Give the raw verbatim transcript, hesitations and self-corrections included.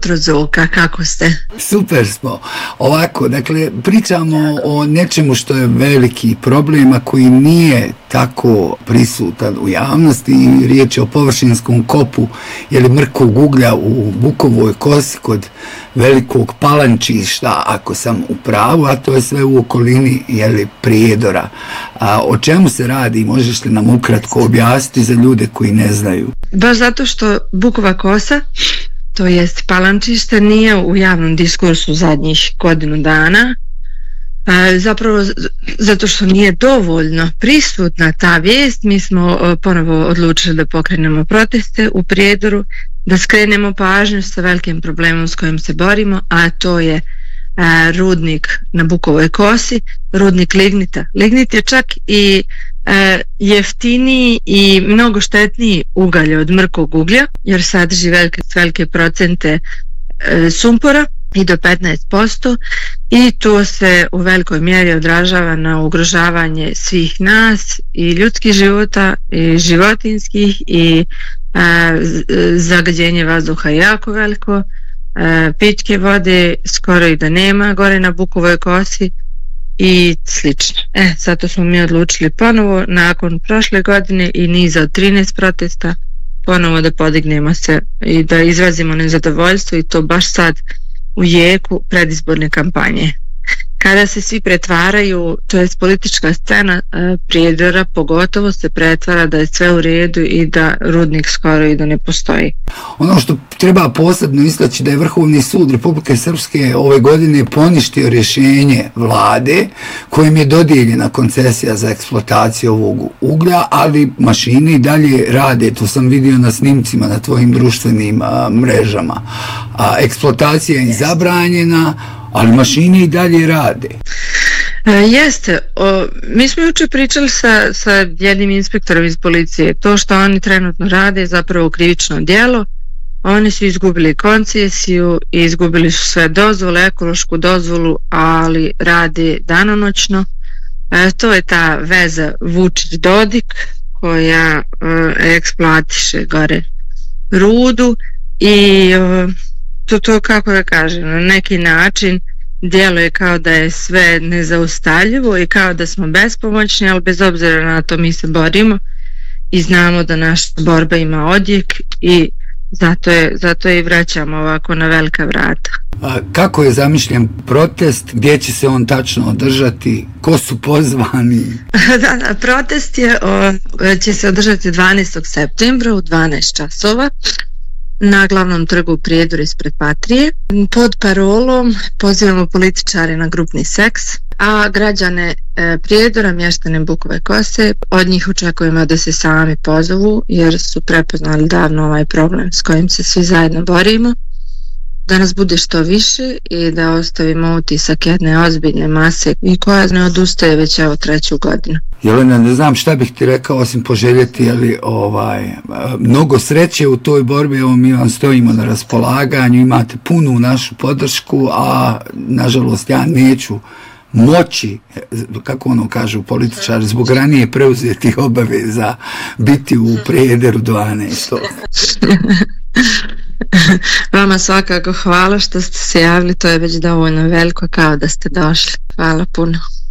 jutro, Zoka, kako ste? Super smo. Ovako, dakle, pričamo o nečemu što je veliki problem, a koji nije tako prisutan u javnosti. Riječ je o površinskom kopu ili mrkog uglja u Bukovoj Kosi kod velikog Palančišta, ako sam u pravu, a to je sve u okolini jeli, Prijedora. A, o čemu se radi? Možeš li nam ukratko objasniti za ljude koji ne znaju? Baš zato što Bukova Kosa, to jest Palančište, nije u javnom diskursu zadnjih godinu dana, e, zapravo zato što nije dovoljno prisutna ta vijest. Mi smo e, ponovo odlučili da pokrenemo proteste u Prijedoru, da skrenemo pažnju sa velikim problemom s kojim se borimo, a to je e, rudnik na Bukovoj Kosi, rudnik lignita. Lignit je čak i e, jeftiniji i mnogo štetniji ugalj od mrkog uglja, jer sadrži velike, velike procente e, sumpora i do petnaest posto, i to se u velikoj mjeri odražava na ugrožavanje svih nas i ljudskih života i životinskih, i e, zagađenje vazduha je jako veliko, e, pitke vode skoro i da nema gore na Bukovoj Kosi i slično. E, zato smo mi odlučili ponovo, nakon prošle godine i niza od trinaest protesta, ponovo da podignemo se i da izrazimo nezadovoljstvo, i to baš sad u jeku predizborne kampanje. Kada se svi pretvaraju, to je politička scena e, Prijedora pogotovo se pretvara da je sve u redu i da rudnik skoro i da ne postoji. Ono što treba posebno istaći da je Vrhovni sud Republike Srpske ove godine poništio rješenje vlade kojim je dodijeljena koncesija za eksploataciju ovog uglja, ali mašine i dalje rade, to sam vidio na snimcima na tvojim društvenim a, mrežama. A, eksploatacija je zabranjena, ali mašine i dalje rade. E, jeste. O, mi smo jučer pričali sa, sa jednim inspektorom iz policije. To što oni trenutno rade je zapravo krivično djelo. Oni su izgubili koncesiju i izgubili su sve dozvole, ekološku dozvolu, ali rade danonoćno. E, to je ta veza Vučić-Dodik koja e, eksploatiše gore rudu i e, to, to kako da kažem, na neki način djeluje kao da je sve nezaustavljivo i kao da smo bespomoćni, ali bez obzira na to mi se borimo i znamo da naša borba ima odjek i zato je, zato je i vraćamo ovako na velika vrata. A kako je zamišljen protest? Gdje će se on tačno održati? Ko su pozvani? da, da, protest je, o, će se održati dvanaestog septembra u dvanaest časova na glavnom trgu u Prijedoru ispred Patrije. Pod parolom pozivamo političare na grupni seks, a građane e, Prijedora, mještane Bukove Kose, od njih očekujemo da se sami pozovu jer su prepoznali davno ovaj problem s kojim se svi zajedno borimo, da nas bude što više i da ostavimo utisak jedne ozbiljne mase i koja ne odustaje već evo treću godinu. Jelena, ne znam šta bih ti rekao osim poželjeti, ali ovaj, mnogo sreće u toj borbi. Evo, mi vam stojimo na raspolaganju, imate punu našu podršku, a nažalost ja neću moći, kako ono kažu političari, zbog ranije preuzetih obaveza biti u Prijedoru dvanaestog Vama svakako hvala što ste se javili, to je već dovoljno veliko kao da ste došli. Hvala puno.